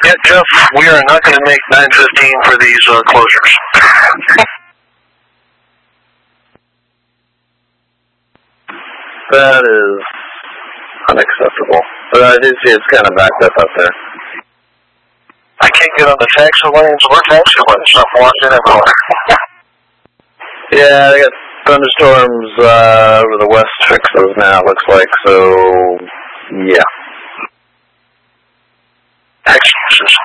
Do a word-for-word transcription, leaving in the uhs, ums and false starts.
Yeah, Jeff, we are not going to make nine fifteen for these uh, closures. That is unacceptable. But I do see it's kind of backed up up there. I can't get on the taxi lanes or taxi lanes. I'm walking everywhere. Yeah, they got thunderstorms uh, over the west fixes now, it looks like, so yeah. Excuses.